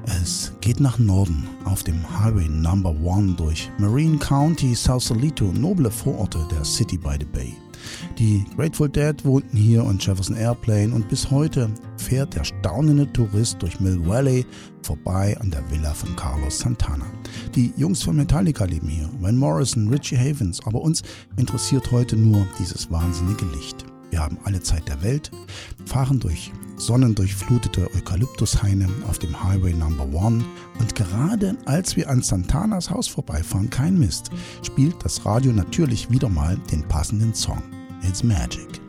Es geht nach Norden auf dem Highway Number 1 durch Marine County, Sausalito, noble Vororte der City by the Bay. Die Grateful Dead wohnten hier und Jefferson Airplane und bis heute fährt der staunende Tourist durch Mill Valley vorbei an der Villa von Carlos Santana. Die Jungs von Metallica leben hier, Van Morrison, Richie Havens, aber uns interessiert heute nur dieses wahnsinnige Licht. Wir haben alle Zeit der Welt, fahren durch sonnendurchflutete Eukalyptushaine auf dem Highway Number 1 und gerade als wir an Santanas Haus vorbeifahren, kein Mist, spielt das Radio natürlich wieder mal den passenden Song. It's Magic.